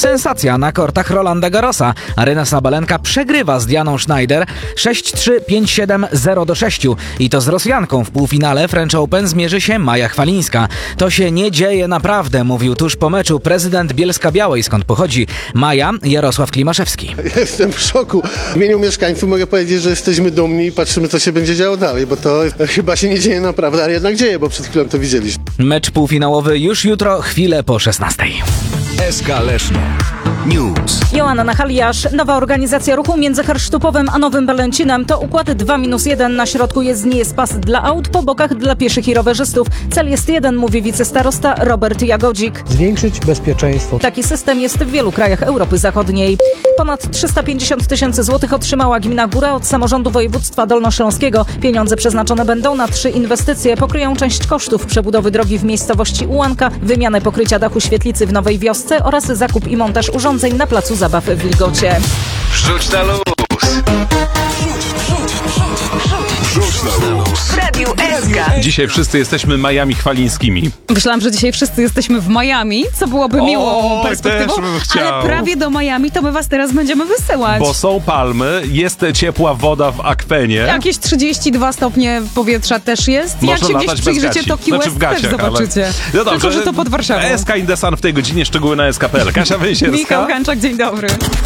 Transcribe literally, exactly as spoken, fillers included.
Sensacja na kortach Rolanda Garrosa. Aryna Sabalenka przegrywa z Dianą Schneider sześć trzy, pięć siedem, zero do sześciu. I to z Rosjanką. W półfinale French Open zmierzy się Maja Chwalińska. To się nie dzieje naprawdę, mówił tuż po meczu prezydent Bielska-Białej, skąd pochodzi Maja, Jarosław Klimaszewski. Jestem w szoku. W imieniu mieszkańców mogę powiedzieć, że jesteśmy dumni i patrzymy, co się będzie działo dalej, bo to chyba się nie dzieje naprawdę, ale jednak dzieje, bo przed chwilą to widzieliśmy. Mecz półfinałowy już jutro, chwilę po szesnastej. S K Leszno News. Joanna Nachaliasz. Nowa organizacja ruchu między Hersztupowem a Nowym Belęcinem to układ dwa minus jeden. Na środku jezdni jest pas dla aut, po bokach dla pieszych i rowerzystów. Cel jest jeden, mówi wicestarosta Robert Jagodzik. Zwiększyć bezpieczeństwo. Taki system jest w wielu krajach Europy Zachodniej. Ponad trzysta pięćdziesiąt tysięcy złotych otrzymała gmina Góra od samorządu województwa dolnośląskiego. Pieniądze przeznaczone będą na trzy inwestycje. Pokryją część kosztów przebudowy drogi w miejscowości Ułanka, wymianę pokrycia dachu świetlicy w Nowej Wiosce oraz zakup i montaż urządzeń na placu zabaw w Wilgocie. Wrzuć na luz. Wrzuć na luz. W Radiu S K. Dzisiaj wszyscy jesteśmy Majami Chwalińskimi. Myślałam, że dzisiaj wszyscy jesteśmy w Miami, co byłoby miłą O, perspektywą, też bym chciał. ale prawie do Miami to my was teraz będziemy wysyłać. Bo są palmy, jest ciepła woda w akwenie. Jakieś trzydzieści dwa stopnie powietrza też jest. Można Jak się gdzieś latać bez przyjrzycie, gaci. to Key Znaczy West w gaciach, też zobaczycie. Ale... No dobrze, Tylko, że to pod Warszawą. S K in the Sun w tej godzinie, szczegóły na S K kropka p l. Kasia Węsierska. Michał Hanczak, dzień dobry.